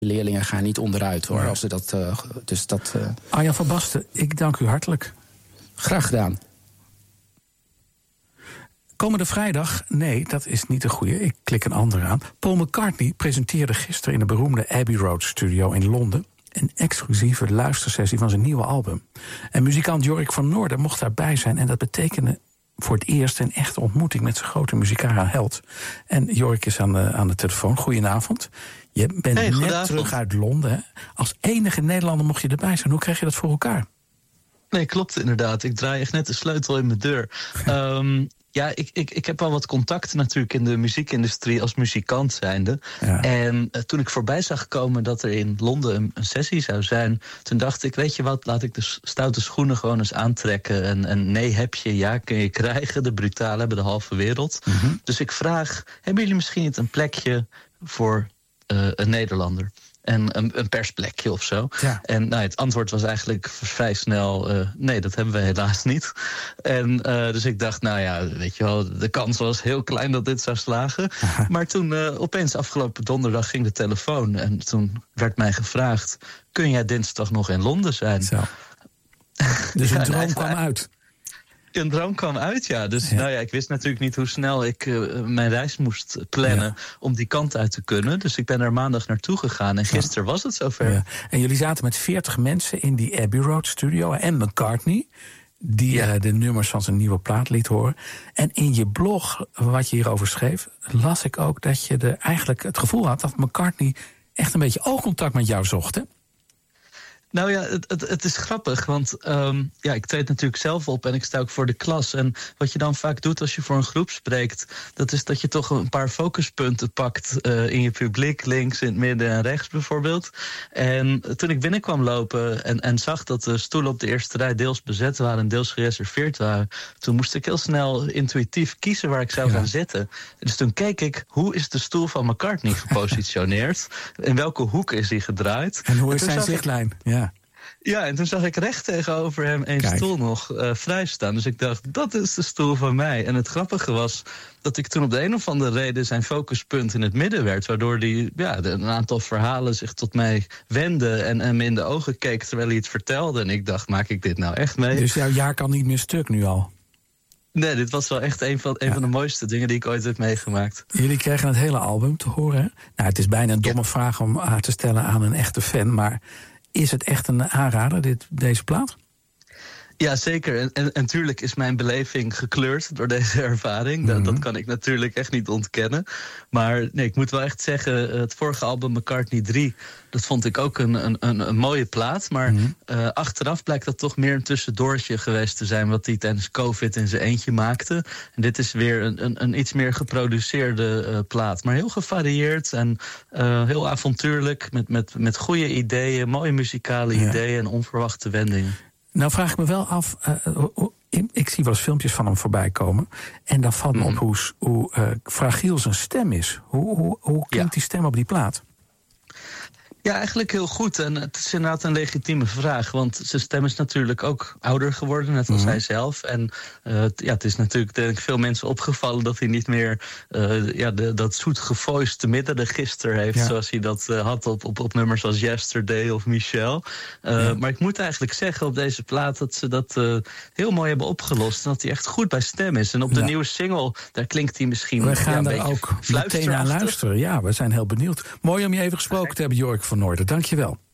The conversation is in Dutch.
leerlingen gaan niet onderuit, hoor. Als ze dat, Arjan van Basten, ik dank u hartelijk. Graag gedaan. Komende vrijdag, nee, dat is niet de goede. Ik klik een andere aan. Paul McCartney presenteerde gisteren in de beroemde Abbey Road Studio in Londen een exclusieve luistersessie van zijn nieuwe album. En muzikant Jorik van Noorden mocht daarbij zijn. En dat betekende voor het eerst een echte ontmoeting met zijn grote muzikale held. En Jorik is aan de telefoon. Goedenavond. Je bent net terug uit Londen. Hè? Als enige Nederlander mocht je erbij zijn. Hoe krijg je dat voor elkaar? Nee, klopt inderdaad. Ik draai echt net de sleutel in mijn deur. Ja, ik heb al wat contacten natuurlijk in de muziekindustrie als muzikant zijnde. Ja. En toen ik voorbij zag komen dat er in Londen een sessie zou zijn, toen dacht ik, weet je wat, laat ik de stoute schoenen gewoon eens aantrekken. En nee heb je, ja kun je krijgen. De brutalen hebben de halve wereld. Mm-hmm. Dus ik vraag, hebben jullie misschien niet een plekje voor een Nederlander? En een persplekje of zo. Ja. En het antwoord was eigenlijk vrij snel, nee, dat hebben we helaas niet. En dus ik dacht, weet je wel, de kans was heel klein dat dit zou slagen. Aha. Maar toen opeens afgelopen donderdag ging de telefoon. En toen werd mij gevraagd, kun jij dinsdag nog in Londen zijn? Zo. Dus een droom kwam uit. Een droom kwam uit, ja. Dus ik wist natuurlijk niet hoe snel ik mijn reis moest plannen om die kant uit te kunnen. Dus ik ben er maandag naartoe gegaan en gisteren was het zover. Ja. En jullie zaten met 40 mensen in die Abbey Road Studio en McCartney, die de nummers van zijn nieuwe plaat liet horen. En in je blog, wat je hierover schreef, las ik ook dat je eigenlijk het gevoel had dat McCartney echt een beetje oogcontact met jou zocht, hè? Nou ja, het is grappig, want ik treed natuurlijk zelf op en ik sta ook voor de klas. En wat je dan vaak doet als je voor een groep spreekt, dat is dat je toch een paar focuspunten pakt in je publiek, links, in het midden en rechts bijvoorbeeld. En toen ik binnenkwam lopen en zag dat de stoelen op de eerste rij deels bezet waren en deels gereserveerd waren, toen moest ik heel snel intuïtief kiezen waar ik zou gaan zitten. Dus toen keek ik, hoe is de stoel van McCartney gepositioneerd? In welke hoek is hij gedraaid? En hoe is zijn zichtlijn? Ja, en toen zag ik recht tegenover hem een stoel nog vrij staan. Dus ik dacht, dat is de stoel van mij. En het grappige was dat ik toen op de een of andere reden zijn focuspunt in het midden werd, waardoor hij een aantal verhalen zich tot mij wendde en me in de ogen keek terwijl hij het vertelde. En ik dacht, maak ik dit nou echt mee? Dus jouw jaar kan niet meer stuk nu al? Nee, dit was wel echt een van de mooiste dingen die ik ooit heb meegemaakt. Jullie kregen het hele album te horen, hè? Nou, het is bijna een domme vraag om aan te stellen aan een echte fan, maar is het echt een aanrader, deze plaat? Ja, zeker. En tuurlijk is mijn beleving gekleurd door deze ervaring. Mm-hmm. Dat kan ik natuurlijk echt niet ontkennen. Maar nee, ik moet wel echt zeggen, het vorige album McCartney 3... dat vond ik ook een mooie plaat. Maar achteraf blijkt dat toch meer een tussendoortje geweest te zijn, wat hij tijdens COVID in zijn eentje maakte. En dit is weer een iets meer geproduceerde plaat. Maar heel gevarieerd en heel avontuurlijk, met goede ideeën, mooie muzikale ideeën en onverwachte wendingen. Nou vraag ik me wel af, ik zie wel eens filmpjes van hem voorbij komen, en dan valt me op hoe fragiel zijn stem is. Hoe klinkt die stem op die plaat? Ja, eigenlijk heel goed. En het is inderdaad een legitieme vraag. Want zijn stem is natuurlijk ook ouder geworden, net als hij zelf. En het is natuurlijk denk ik veel mensen opgevallen dat hij niet meer dat zoet gevoiste middenregister heeft, zoals hij dat had op nummers als Yesterday of Michelle. Maar ik moet eigenlijk zeggen op deze plaat dat ze dat heel mooi hebben opgelost. En dat hij echt goed bij stem is. En op de nieuwe single, daar klinkt hij misschien we gaan een er beetje ook meteen aan luisteren. Ja, we zijn heel benieuwd. Mooi om je even gesproken te hebben, Jorik van Noorden. Dank je wel.